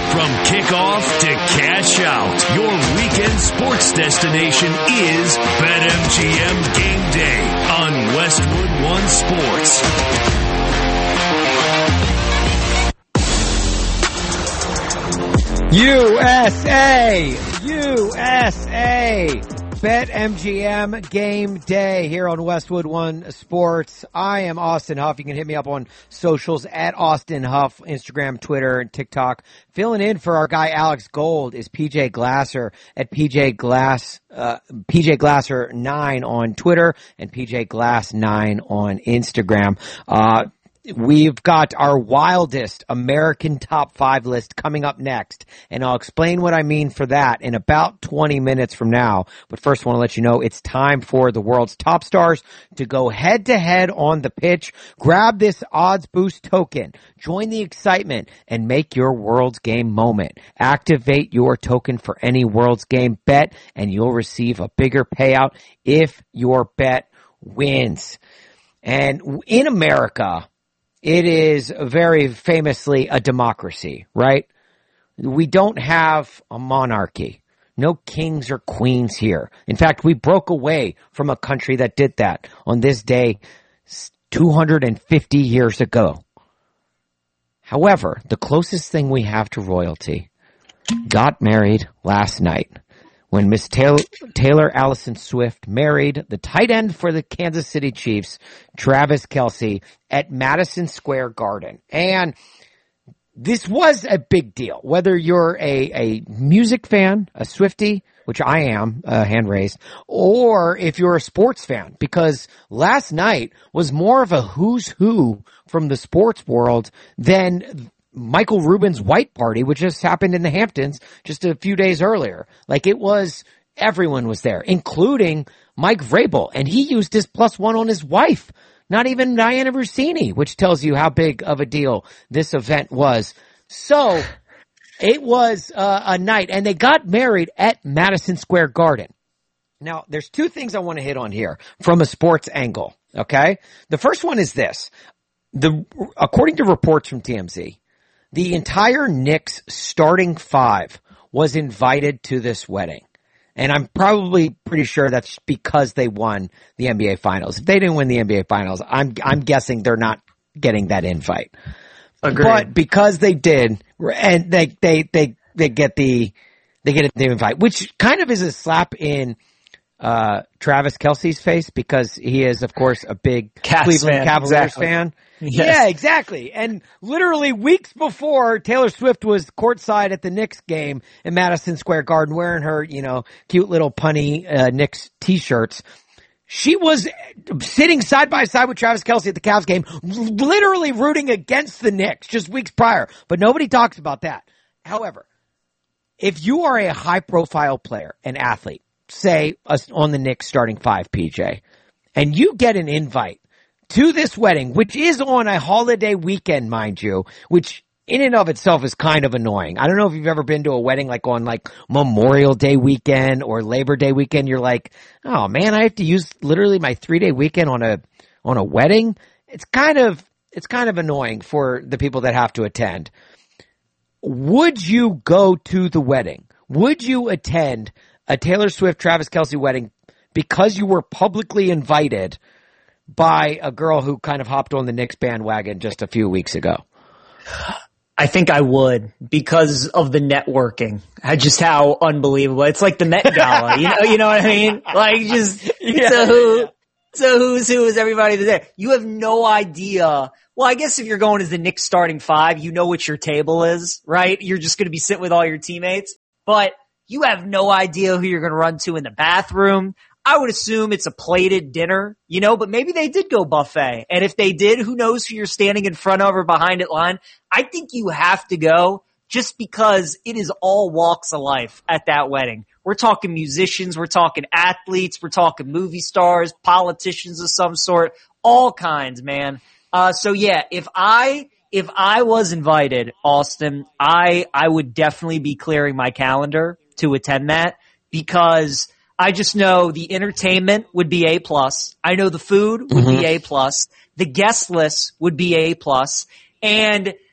From kickoff to cash out, your weekend sports destination is BetMGM Game Day on Westwood One Sports. USA! BetMGM Game Day here on Westwood One Sports. I am Austin Huff. You can hit me up on socials at Austin Huff, Instagram, Twitter, and TikTok. Filling in for our guy Alex Gold is PJ Glasser at PJ Glasser 9 on Twitter and PJ Glass 9 on Instagram. We've got our wildest American top 5 list coming up next, and I'll explain what I mean for that in about 20 minutes from now. But first, I want to let you know it's time for the world's top stars to go head-to-head on the pitch. Grab this Odds Boost token, join the excitement, and make your World's Game moment. Activate your token for any World's Game bet, and you'll receive a bigger payout if your bet wins. And in America, it is very famously a democracy, right? We don't have a monarchy. No kings or queens here. In fact, we broke away from a country that did that on this day 250 years ago. However, the closest thing we have to royalty got married last night when Miss Taylor Allison Swift married the tight end for the Kansas City Chiefs, Travis Kelce, at Madison Square Garden. And this was a big deal. Whether you're a music fan, a Swiftie, which I am, hand raised, or if you're a sports fan, because last night was more of a who's who from the sports world than Michael Rubin's white party, which just happened in the Hamptons just a few days earlier. Like, it was, everyone was there, including Mike Vrabel, and he used his +1 on his wife, not even Diana Russini, which tells you how big of a deal this event was. So it was a night, and they got married at Madison Square Garden. Now, there's two things I want to hit on here from a sports angle, okay? The first one is this. According to reports from TMZ, the entire Knicks starting 5 was invited to this wedding. And I'm probably pretty sure that's because they won the NBA Finals. If they didn't win the NBA Finals, I'm guessing they're not getting that invite. Agreed. But because they did, and they get the invite, which kind of is a slap in Travis Kelce's face, because he is, of course, a big Cleveland Cavaliers fan. Yes. Yeah, exactly. And literally weeks before, Taylor Swift was courtside at the Knicks game in Madison Square Garden wearing her, cute little punny Knicks t-shirts. She was sitting side by side with Travis Kelce at the Cavs game, literally rooting against the Knicks just weeks prior. But nobody talks about that. However, if you are a high-profile player, an athlete, say on the Knicks starting 5, PJ, and you get an invite to this wedding, which is on a holiday weekend, mind you, which in and of itself is kind of annoying. I don't know if you've ever been to a wedding like on like Memorial Day weekend or Labor Day weekend. You're like, oh man, I have to use literally my 3-day weekend on a wedding. It's kind of annoying for the people that have to attend. Would you go to the wedding? Would you attend a Taylor Swift, Travis Kelce wedding because you were publicly invited by a girl who kind of hopped on the Knicks bandwagon just a few weeks ago? I think I would, because of the networking. Just how unbelievable. It's like the Met Gala. you know what I mean? Like, just, it's a who's who is everybody there. You have no idea. Well, I guess if you're going as the Knicks starting 5, you know what your table is, right? You're just going to be sitting with all your teammates, but you have no idea who you're going to run to in the bathroom. I would assume it's a plated dinner, but maybe they did go buffet. And if they did, who knows who you're standing in front of or behind it line. I think you have to go just because it is all walks of life at that wedding. We're talking musicians, we're talking athletes, we're talking movie stars, politicians of some sort, all kinds, man. So yeah, if I was invited, Austin, I would definitely be clearing my calendar to attend that, because I just know the entertainment would be A+. I know the food would be A+. The guest list would be A+. And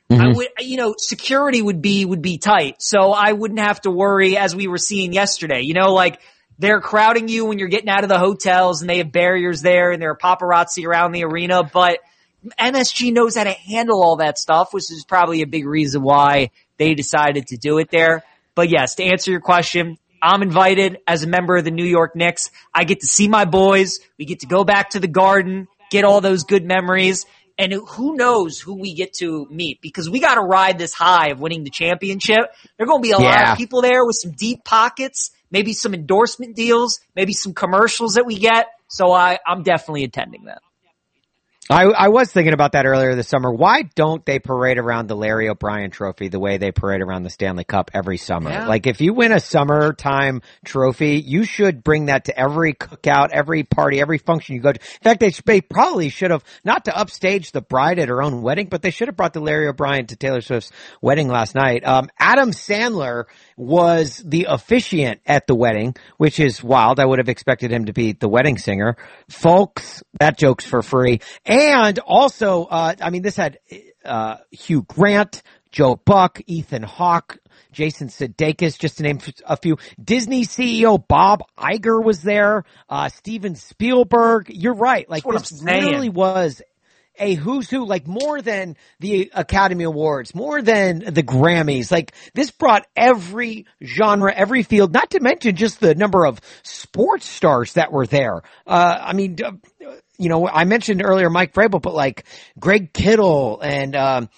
I would, security would be tight. So I wouldn't have to worry, as we were seeing yesterday, like they're crowding you when you're getting out of the hotels and they have barriers there and there are paparazzi around the arena. But MSG knows how to handle all that stuff, which is probably a big reason why they decided to do it there. But yes, to answer your question, I'm invited as a member of the New York Knicks. I get to see my boys. We get to go back to the Garden, get all those good memories. And who knows who we get to meet, because we got to ride this high of winning the championship. There are going to be a lot of people there with some deep pockets, maybe some endorsement deals, maybe some commercials that we get. So I'm definitely attending that. I was thinking about that earlier this summer. Why don't they parade around the Larry O'Brien trophy the way they parade around the Stanley Cup every summer? Yeah. Like, if you win a summertime trophy, you should bring that to every cookout, every party, every function you go to. In fact, they probably should have, not to upstage the bride at her own wedding, but they should have brought the Larry O'Brien to Taylor Swift's wedding last night. Adam Sandler was the officiant at the wedding, which is wild. I would have expected him to be the wedding singer. Folks, that joke's for free. And also, this had Hugh Grant, Joe Buck, Ethan Hawke, Jason Sudeikis, just to name a few. Disney CEO Bob Iger was there. Steven Spielberg. You're right. Like, this literally was a who's who, like more than the Academy Awards, more than the Grammys. Like, this brought every genre, every field, not to mention just the number of sports stars that were there. I mentioned earlier Mike Vrabel, but like Greg Kittle and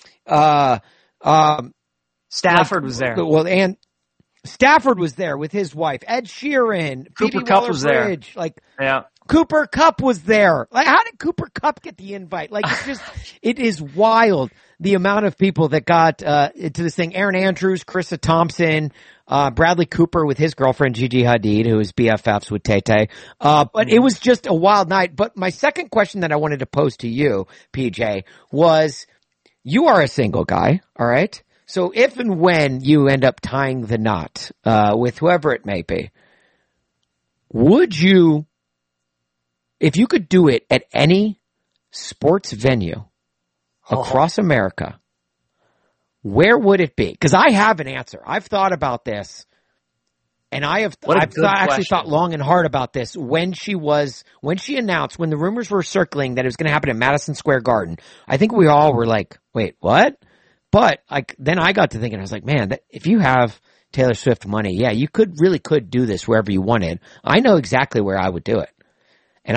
Stafford was there. Well, and Stafford was there with his wife. Ed Sheeran, Cooper Kupp was there. Cooper Kupp was there. Like, how did Cooper Kupp get the invite? Like, it's just, it is wild the amount of people that got into this thing. Aaron Andrews, Carissa Thompson, Bradley Cooper with his girlfriend Gigi Hadid, who is BFFs with Tay Tay. But it was just a wild night. But my second question that I wanted to pose to you, PJ, was, you are a single guy, all right? So if and when you end up tying the knot with whoever it may be, would you, if you could do it at any sports venue across America, where would it be? Because I have an answer. I've thought about this, and I've actually thought long and hard about this. When she announced, when the rumors were circling that it was going to happen at Madison Square Garden, I think we all were like, wait, what? But then I got to thinking, I was like, man, if you have Taylor Swift money, yeah, you could do this wherever you wanted. I know exactly where I would do it. And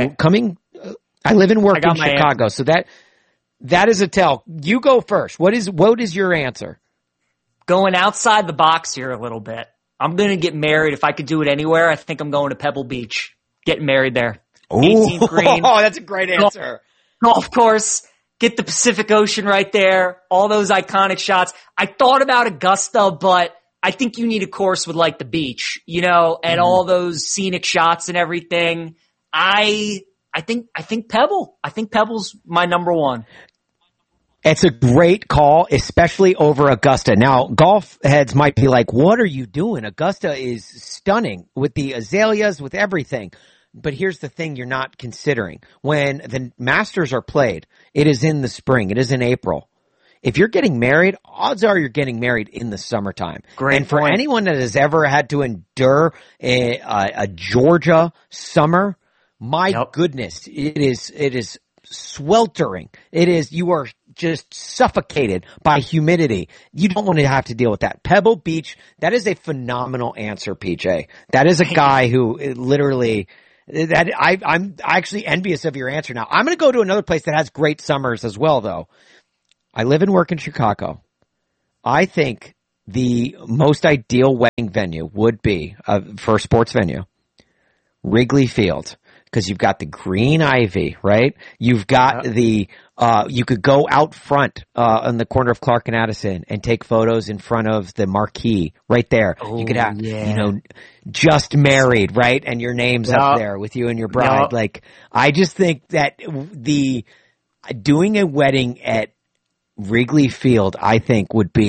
I live and work in Chicago, so that is a tell. You go first. What is your answer? Going outside the box here a little bit. I'm going to get married. If I could do it anywhere, I think I'm going to Pebble Beach. Getting married there. 18th green. Oh, that's a great answer. Golf course. Get the Pacific Ocean right there. All those iconic shots. I thought about Augusta, but I think you need a course with like the beach, and all those scenic shots and everything. I think Pebble. I think Pebble's my number one. It's a great call, especially over Augusta. Now, golf heads might be like, what are you doing? Augusta is stunning with the azaleas, with everything. But here's the thing you're not considering. When the Masters are played, it is in the spring. It is in April. If you're getting married, odds are you're getting married in the summertime. Great and for point. anyone that has ever had to endure a Georgia summer, my goodness, it is sweltering. You are just suffocated by humidity. You don't want to have to deal with that. Pebble Beach, that is a phenomenal answer, PJ. That is a guy who literally, I'm actually envious of your answer now. I'm going to go to another place that has great summers as well, though. I live and work in Chicago. I think the most ideal wedding venue would be, for a sports venue, Wrigley Field. Because you've got the green ivy, right? You've got you could go out front, on the corner of Clark and Addison and take photos in front of the marquee right there. Oh, you could have, just married, right? And your name's up there with you and your bride. Yep. Like, I just think that doing a wedding at Wrigley Field, I think would be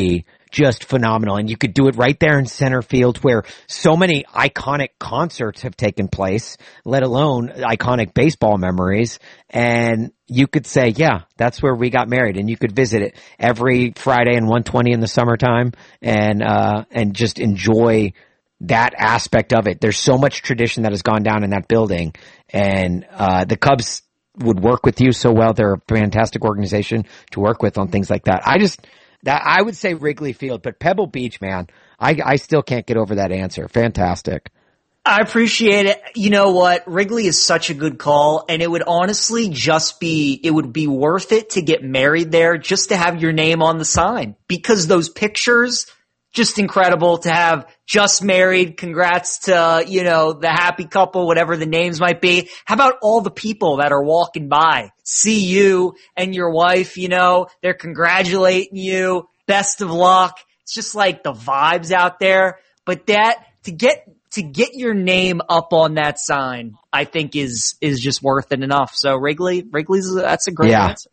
just phenomenal. And you could do it right there in center field where so many iconic concerts have taken place, let alone iconic baseball memories. And you could say, yeah, that's where we got married. And you could visit it every Friday and 1:20 in the summertime and just enjoy that aspect of it. There's so much tradition that has gone down in that building, and the Cubs would work with you so well. They're a fantastic organization to work with on things like that. I would say Wrigley Field, but Pebble Beach, man, I still can't get over that answer. Fantastic. I appreciate it. You know what? Wrigley is such a good call, and it would honestly it would be worth it to get married there just to have your name on the sign, because those pictures, just incredible to have just married. Congrats to, the happy couple, whatever the names might be. How about all the people that are walking by, see you and your wife, they're congratulating you. Best of luck. It's just like the vibes out there. But to get your name up on that sign, I think is just worth it enough. So that's a great answer.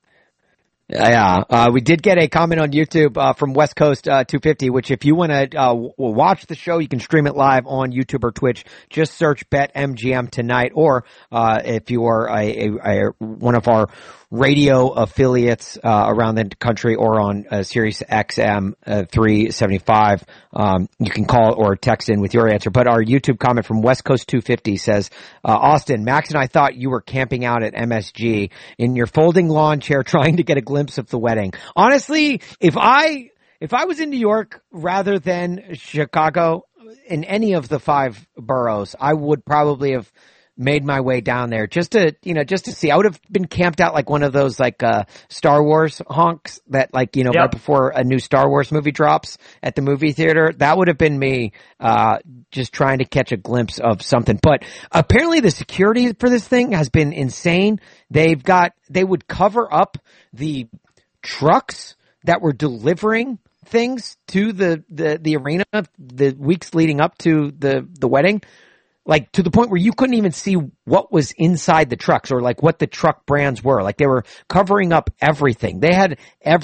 Yeah, we did get a comment on YouTube from West Coast 250, which if you want to watch the show, you can stream it live on YouTube or Twitch. Just search BetMGM tonight, or if you are a one of our radio affiliates around the country or on Sirius XM 375, you can call or text in with your answer. But our YouTube comment from West Coast 250 says, Austin, Max and I thought you were camping out at MSG in your folding lawn chair trying to get a glimpse of the wedding. Honestly, if I was in New York rather than Chicago, in any of the 5 boroughs, I would probably have made my way down there just to see. I would have been camped out like one of those Star Wars honks that Yep. right before a new Star Wars movie drops at the movie theater. That would have been me, just trying to catch a glimpse of something. But apparently the security for this thing has been insane. They would cover up the trucks that were delivering things to the arena the weeks leading up to the wedding. Like to the point where you couldn't even see what was inside the trucks or what the truck brands were. Like they were covering up everything. They had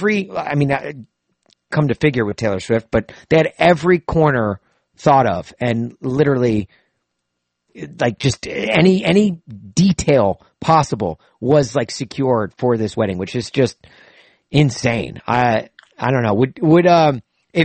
come to figure with Taylor Swift, but they had every corner thought of, and literally just any detail possible was secured for this wedding, which is just insane. I don't know.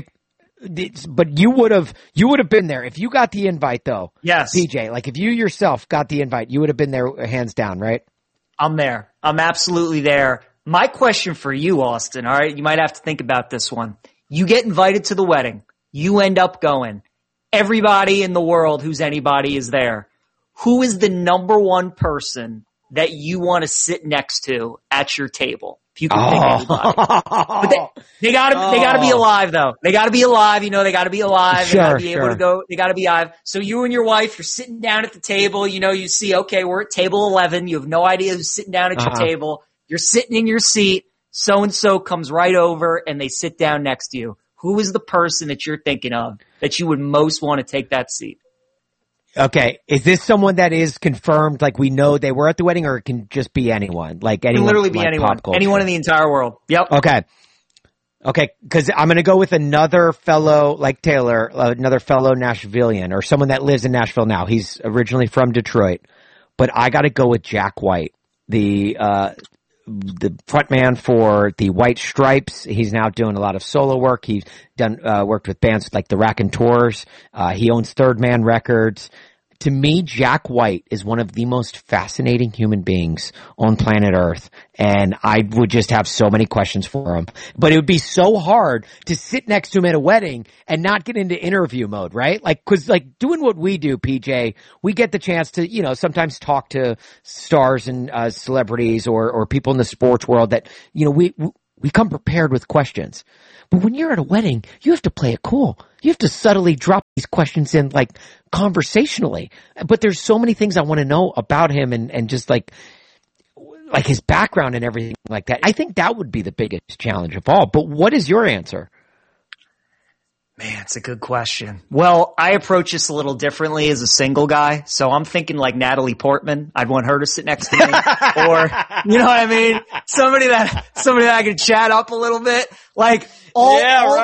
But you would have been there if you got the invite, though. Yes, PJ. If you yourself got the invite, you would have been there, hands down, right? I'm there. I'm absolutely there. My question for you, Austin. All right, you might have to think about this one. You get invited to the wedding. You end up going. Everybody in the world who's anybody is there. Who is the number one person that you want to sit next to at your table? If you can pick anybody. But they gotta be alive though. They gotta be alive, they gotta be alive. They gotta be able to go, they gotta be alive. So you and your wife, you're sitting down at the table, you see, okay, we're at table 11. You have no idea who's sitting down at your table. You're sitting in your seat. So-and-so comes right over and they sit down next to you. Who is the person that you're thinking of that you would most want to take that seat? Okay, is this someone that is confirmed, we know they were at the wedding, or it can just be anyone? Anyone? It can literally be anyone. Anyone in the entire world. Yep. Okay, because I'm going to go with another fellow, like Taylor, another fellow Nashvilleian, or someone that lives in Nashville now. He's originally from Detroit. But I got to go with Jack White, the frontman for the White Stripes. He's now doing a lot of solo work. He's worked with bands like the Raconteurs. He owns Third Man Records. To me, Jack White is one of the most fascinating human beings on planet Earth, and I would just have so many questions for him. But it would be so hard to sit next to him at a wedding and not get into interview mode, right? Cause doing what we do, PJ, we get the chance to, sometimes talk to stars and celebrities or people in the sports world that, we come prepared with questions. But when you're at a wedding, you have to play it cool. You have to subtly drop these questions in conversationally. But there's so many things I want to know about him and just his background and everything like that. I think that would be the biggest challenge of all. But what is your answer? Man, it's a good question. Well, I approach this a little differently as a single guy. So I'm thinking like Natalie Portman. I'd want her to sit next to me. Or, you know what I mean? Somebody that I could chat up a little bit. Like all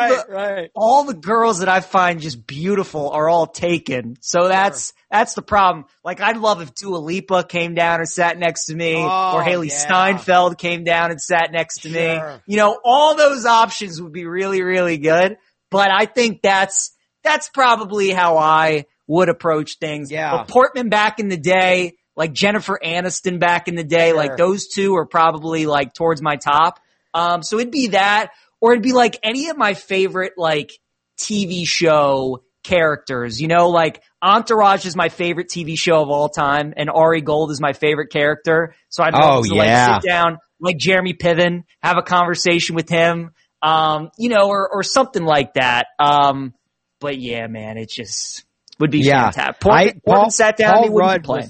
the girls that I find just beautiful are all taken. So that's the problem. Like I'd love if Dua Lipa came down and sat next to me, or Haley Steinfeld came down and sat next to me. You know, all those options would be really, really good. But I think that's probably how I would approach things. Yeah. But Portman back in the day, like Jennifer Aniston back in the day, like those two are probably like towards my top. So it'd be that, or it'd be like any of my favorite like TV show characters, you know, like Entourage is my favorite TV show of all time, and Ari Gold is my favorite character. So I'd love to like sit down like Jeremy Piven, have a conversation with him. You know, or something like that. But yeah, man, it just would be fantastic. Portman sat down, he wouldn't play.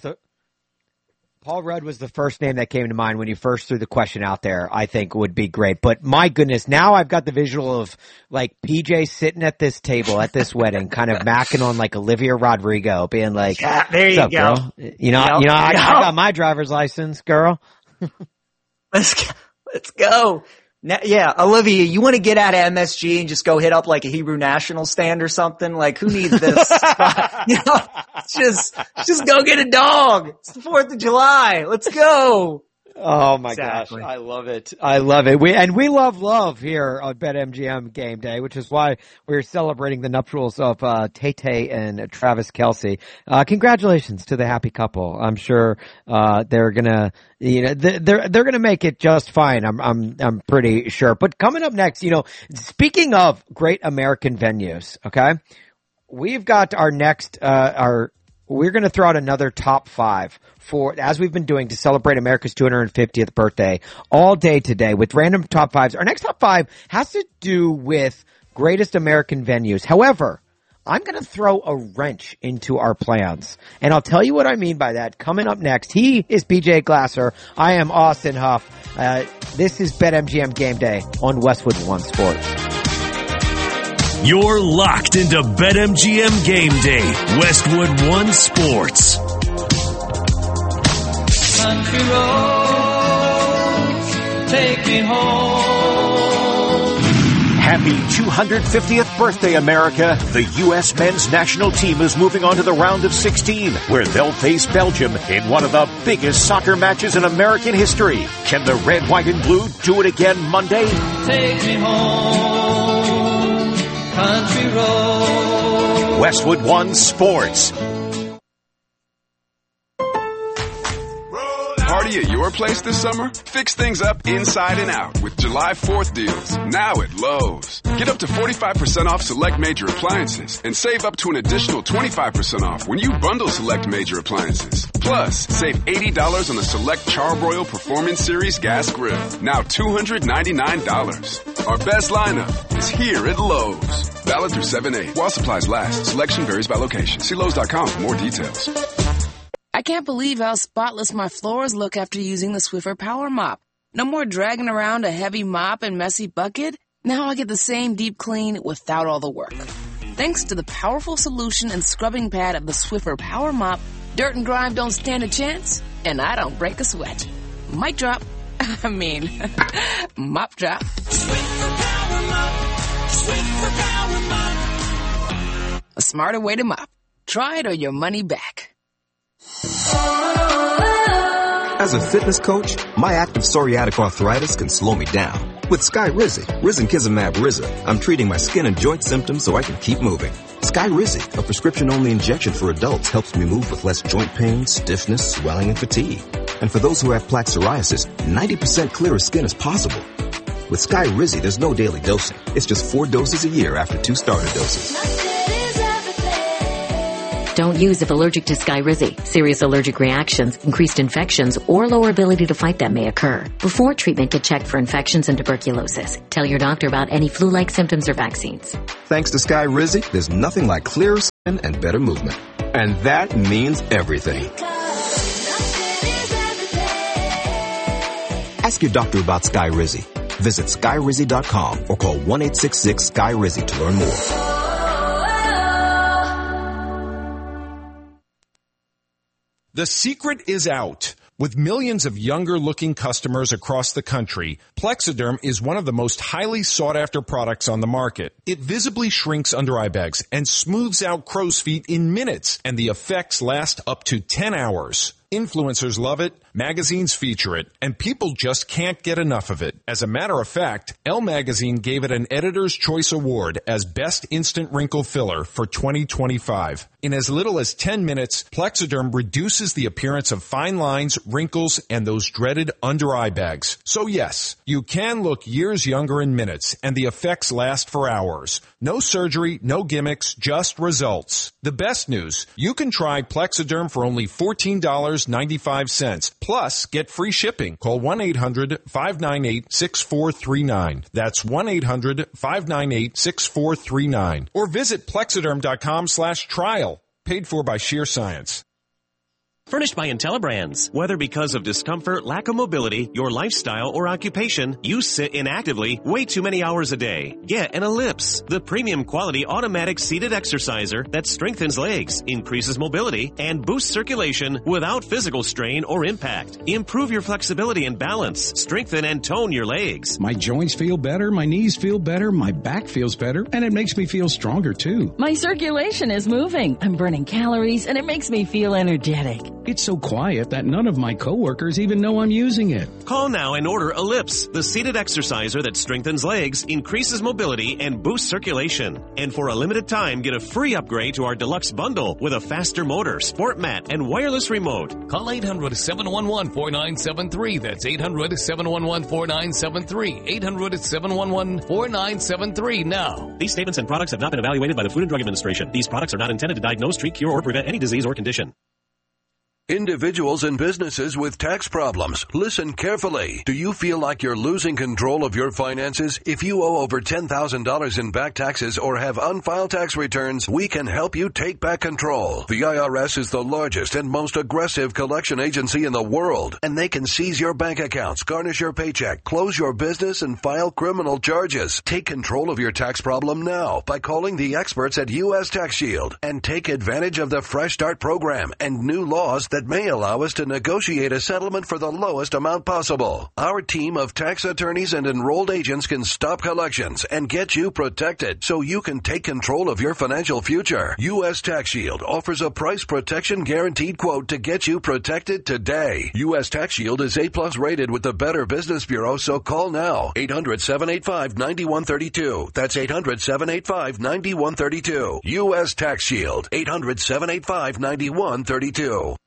Paul Rudd was the first name that came to mind when you first threw the question out there. I think would be great. But my goodness, now I've got the visual of like PJ sitting at this table at this wedding, kind of macking on like Olivia Rodrigo, being like, yeah, there you go. Girl? You know, I got my driver's license, girl. Let's go. Now, yeah, Olivia, you want to get out of MSG and just go hit up like a Hebrew National stand or something? Like, who needs this? You know, just go get a dog. It's the 4th of July. Let's go. Oh my gosh. I love it. I love it. We love here on BetMGM Game Day, which is why we're celebrating the nuptials of Tay and Travis Kelce. Congratulations to the happy couple. I'm sure they're gonna they're gonna make it just fine. I'm pretty sure. But coming up next, you know, speaking of great American venues, okay? We've got our next we're going to throw out another top 5 as we've been doing to celebrate America's 250th birthday all day today with random top 5s. Our next top 5 has to do with greatest American venues. However, I'm going to throw a wrench into our plans, and I'll tell you what I mean by that coming up next. He is BJ Glasser. I am Austin Huff. This is BetMGM Game Day on Westwood One Sports. You're locked into BetMGM Game Day, Westwood One Sports. Country roads, take me home. Happy 250th birthday, America. The U.S. men's national team is moving on to the round of 16, where they'll face Belgium in one of the biggest soccer matches in American history. Can the red, white, and blue do it again Monday? Take me home, country road. Westwood One Sports. Party at your place this summer? Fix things up inside and out with July 4th deals, now at Lowe's. Get up to 45% off select major appliances and save up to an additional 25% off when you bundle select major appliances. Plus, save $80 on the select Charbroil Performance Series gas grill, now $299. Our best lineup is here at Lowe's. Valid through 7/8. While supplies last, selection varies by location. See Lowe's.com for more details. I can't believe how spotless my floors look after using the Swiffer Power Mop. No more dragging around a heavy mop and messy bucket. Now I get the same deep clean without all the work. Thanks to the powerful solution and scrubbing pad of the Swiffer Power Mop, dirt and grime don't stand a chance, and I don't break a sweat. Mic drop. Mop drop. Swiffer Power Mop. Swiffer Power Mop. A smarter way to mop. Try it or your money back. As a fitness coach, my active psoriatic arthritis can slow me down. With Skyrizi, Risankizumab Riza, I'm treating my skin and joint symptoms so I can keep moving. Skyrizi, a prescription-only injection for adults, helps me move with less joint pain, stiffness, swelling, and fatigue. And for those who have plaque psoriasis, 90% clearer skin is possible. With Skyrizi, there's no daily dosing. It's just 4 doses a year after 2 starter doses. Don't use if allergic to Skyrizi. Serious allergic reactions, increased infections, or lower ability to fight them may occur. Before treatment, get checked for infections and tuberculosis. Tell your doctor about any flu-like symptoms or vaccines. Thanks to Skyrizi, there's nothing like clearer skin and better movement. And that means everything. Ask your doctor about Skyrizi. Visit Skyrizi.com or call 1-866-SKYRIZI to learn more. The secret is out. With millions of younger-looking customers across the country, Plexiderm is one of the most highly sought-after products on the market. It visibly shrinks under-eye bags and smooths out crow's feet in minutes, and the effects last up to 10 hours. Influencers love it, magazines feature it, and people just can't get enough of it. As a matter of fact, Elle Magazine gave it an Editor's Choice Award as Best Instant Wrinkle Filler for 2025. In as little as 10 minutes, Plexiderm reduces the appearance of fine lines, wrinkles, and those dreaded under-eye bags. So yes, you can look years younger in minutes, and the effects last for hours. No surgery, no gimmicks, just results. The best news, you can try Plexiderm for only $14.95. Plus, get free shipping. Call 1-800-598-6439. That's 1-800-598-6439. Or visit Plexiderm.com/trial. Paid for by Sheer Science. Furnished by IntelliBrands. Whether because of discomfort, lack of mobility, your lifestyle, or occupation, you sit inactively way too many hours a day. Get an Ellipse, the premium quality automatic seated exerciser that strengthens legs, increases mobility, and boosts circulation without physical strain or impact. Improve your flexibility and balance. Strengthen and tone your legs. My joints feel better, my knees feel better, my back feels better, and it makes me feel stronger too. My circulation is moving. I'm burning calories, and it makes me feel energetic. It's so quiet that none of my coworkers even know I'm using it. Call now and order Ellipse, the seated exerciser that strengthens legs, increases mobility, and boosts circulation. And for a limited time, get a free upgrade to our deluxe bundle with a faster motor, sport mat, and wireless remote. Call 800-711-4973. That's 800-711-4973. 800-711-4973 now. These statements and products have not been evaluated by the Food and Drug Administration. These products are not intended to diagnose, treat, cure, or prevent any disease or condition. Individuals and businesses with tax problems, listen carefully. Do you feel like you're losing control of your finances? If you owe over $10,000 in back taxes or have unfiled tax returns, we can help you take back control. The IRS is the largest and most aggressive collection agency in the world, and they can seize your bank accounts, garnish your paycheck, close your business, and file criminal charges. Take control of your tax problem now by calling the experts at U.S. Tax Shield and take advantage of the Fresh Start program and new laws that may allow us to negotiate a settlement for the lowest amount possible. Our team of tax attorneys and enrolled agents can stop collections and get you protected so you can take control of your financial future. U.S. Tax Shield offers a price protection guaranteed quote to get you protected today. U.S. Tax Shield is A+ rated with the Better Business Bureau, so call now. 800-785-9132. That's 800-785-9132. U.S. Tax Shield. 800-785-9132.